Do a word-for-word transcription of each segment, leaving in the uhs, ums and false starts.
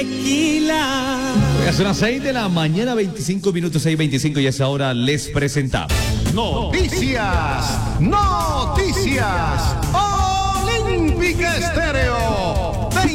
Tequila. Son las seis de la mañana, veinticinco minutos, seis veinticinco, y a esa hora les presentamos. Noticias, noticias. Olímpica Estéreo te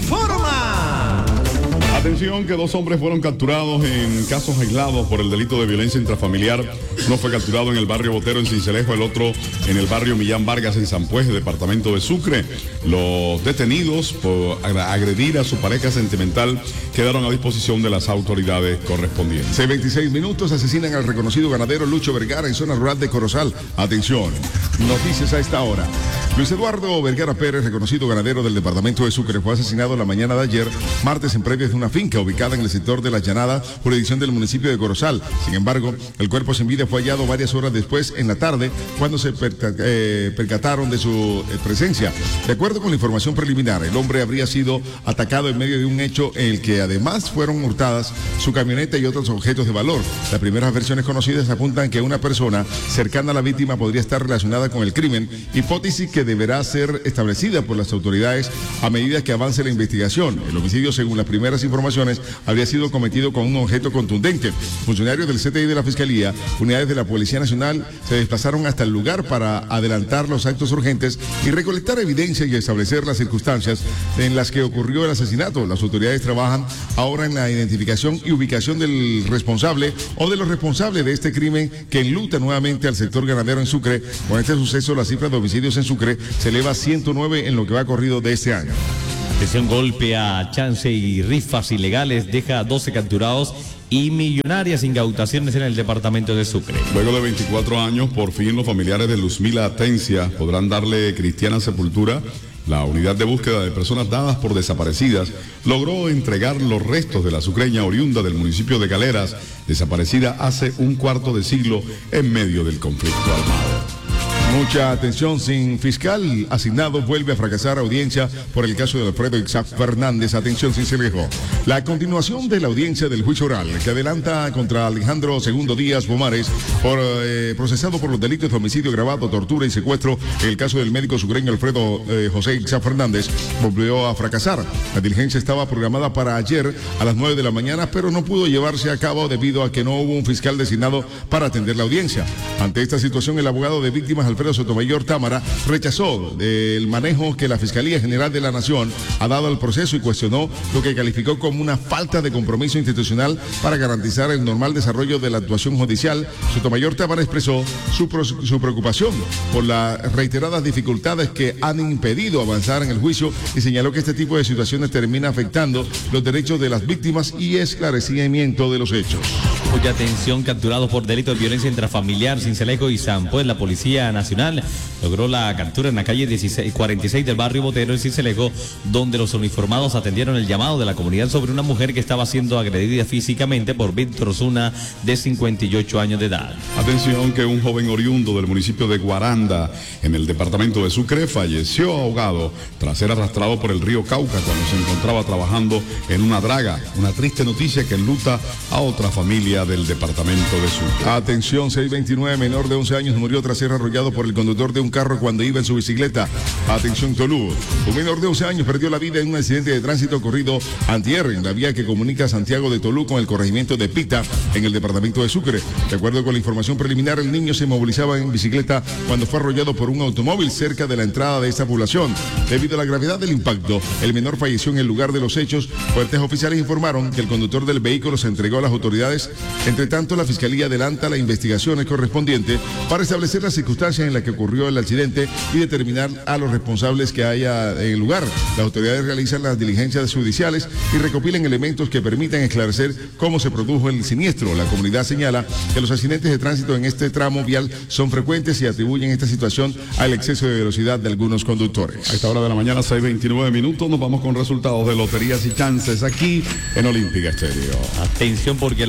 informa. Atención que dos hombres fueron capturados en casos aislados por el delito de violencia intrafamiliar. Uno fue capturado en el barrio Botero en Sincelejo, el otro en el barrio Millán Vargas en San Puez, departamento de Sucre. Los detenidos por agredir a su pareja sentimental quedaron a disposición de las autoridades correspondientes. seis veintiséis minutos, asesinan al reconocido ganadero Lucho Vergara en zona rural de Corozal. Atención, noticias a esta hora. Luis Eduardo Vergara Pérez, reconocido ganadero del departamento de Sucre, fue asesinado la mañana de ayer, martes, en previas de una finca ubicada en el sector de La Llanada, jurisdicción del municipio de Corozal. Sin embargo, el cuerpo sin vida fue hallado varias horas después, en la tarde, cuando se perca eh, percataron de su eh, presencia. De acuerdo con la información preliminar, el hombre habría sido atacado en medio de un hecho en el que además fueron hurtadas su camioneta y otros objetos de valor. Las primeras versiones conocidas apuntan que una persona cercana a la víctima podría estar relacionada con el crimen, hipótesis que deberá ser establecida por las autoridades a medida que avance la investigación. El homicidio, según las primeras informaciones, habría sido cometido con un objeto contundente. Funcionarios del C T I de la Fiscalía, unidades de la Policía Nacional, se desplazaron hasta el lugar para adelantar los actos urgentes y recolectar evidencia y establecer las circunstancias en las que ocurrió el asesinato. Las autoridades trabajan ahora en la identificación y ubicación del responsable o de los responsables de este crimen que enluta nuevamente al sector ganadero en Sucre. Con este suceso, la cifra de homicidios en Sucre se eleva a ciento nueve en lo que va corrido de este año. Atención, golpe a chance y rifas ilegales deja doce capturados y millonarias incautaciones en el departamento de Sucre. Luego de veinticuatro años, por fin los familiares de Luzmila Atencia podrán darle cristiana sepultura. La unidad de búsqueda de personas dadas por desaparecidas logró entregar los restos de la sucreña oriunda del municipio de Galeras, desaparecida hace un cuarto de siglo en medio del conflicto armado. Mucha atención, sin fiscal asignado vuelve a fracasar audiencia por el caso de Alfredo Isaac Fernández. Atención, Sincelejo. La continuación de la audiencia del juicio oral que adelanta contra Alejandro Segundo Díaz Pomares, por, eh, procesado por los delitos de homicidio agravado, tortura y secuestro, en el caso del médico sucreño Alfredo eh, José Isaac Fernández, volvió a fracasar. La diligencia estaba programada para ayer a las nueve de la mañana, pero no pudo llevarse a cabo debido a que no hubo un fiscal designado para atender la audiencia. Ante esta situación, el abogado de víctimas Alfredo Sotomayor Támara rechazó el manejo que la Fiscalía General de la Nación ha dado al proceso y cuestionó lo que calificó como una falta de compromiso institucional para garantizar el normal desarrollo de la actuación judicial. Sotomayor Támara expresó su, su preocupación por las reiteradas dificultades que han impedido avanzar en el juicio y señaló que este tipo de situaciones termina afectando los derechos de las víctimas y esclarecimiento de los hechos. Mucha atención, capturados por delitos de violencia intrafamiliar, Sincelejo y San Puez. La Policía Nacional logró la captura en la calle dieciséis, cuarenta y seis del barrio Botero en Sincelejo, donde los uniformados atendieron el llamado de la comunidad sobre una mujer que estaba siendo agredida físicamente por Víctor Osuna, de cincuenta y ocho años de edad. Atención que un joven oriundo del municipio de Guaranda, en el departamento de Sucre, falleció ahogado tras ser arrastrado por el río Cauca cuando se encontraba trabajando en una draga. Una triste noticia que enluta a otra familia del departamento de Sucre. Atención, seis veintinueve, menor de once años murió tras ser arrollado por el conductor de un carro cuando iba en su bicicleta. Atención, Tolú. Un menor de once años perdió la vida en un accidente de tránsito ocurrido antier en la vía que comunica Santiago de Tolú con el corregimiento de Pita, en el departamento de Sucre. De acuerdo con la información preliminar, el niño se movilizaba en bicicleta cuando fue arrollado por un automóvil cerca de la entrada de esta población. Debido a la gravedad del impacto, el menor falleció en el lugar de los hechos. Fuentes oficiales informaron que el conductor del vehículo se entregó a las autoridades. Entre tanto, la Fiscalía adelanta la investigación correspondiente para establecer las circunstancias en las que ocurrió el accidente y determinar a los responsables que haya en el lugar. Las autoridades realizan las diligencias judiciales y recopilan elementos que permitan esclarecer cómo se produjo el siniestro. La comunidad señala que los accidentes de tránsito en este tramo vial son frecuentes y atribuyen esta situación al exceso de velocidad de algunos conductores. A esta hora de la mañana, seis veintinueve minutos, nos vamos con resultados de loterías y chances aquí en Olímpica Estéreo. Atención, porque la lotería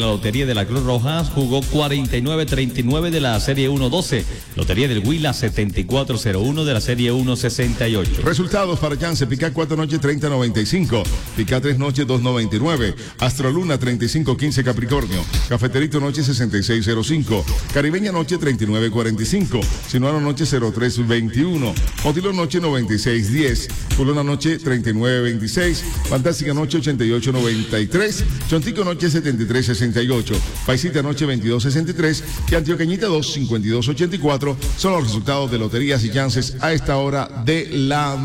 Lotería de la Cruz Roja jugó cuarenta y nueve treinta y nueve de la Serie uno doce. Lotería del Huila setenta y cuatro cero uno de la Serie uno sesenta y ocho. Resultados para Chance: Pica cuatro noches treinta noventa y cinco, Pica tres noches dos noventa y nueve, Astroluna treinta y cinco quince Capricornio, Cafeterito noche sesenta y seis cero cinco, Caribeña noche treinta y nueve cuarenta y cinco, Sinuano noche cero tres veintiuno, Motilo noche noventa y seis diez, Culona noche treinta y nueve veintiséis, Fantástica noche ochenta y ocho noventa y tres, Chontico noche setenta y tres sesenta y ocho, Paisita noche veintidós sesenta y tres y Antioqueñita dos cincuenta y dos ochenta y cuatro son los resultados de loterías y chances a esta hora de la